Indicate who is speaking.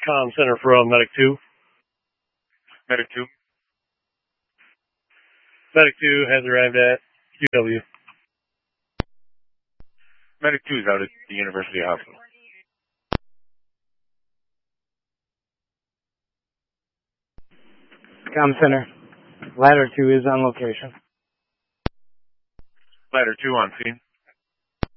Speaker 1: comm center from Medic 2.
Speaker 2: Medic 2.
Speaker 1: Medic 2 has arrived at UW.
Speaker 2: Medic 2 is out at the University Hospital.
Speaker 3: Comm center. Ladder 2 is on location.
Speaker 2: Ladder 2 on scene.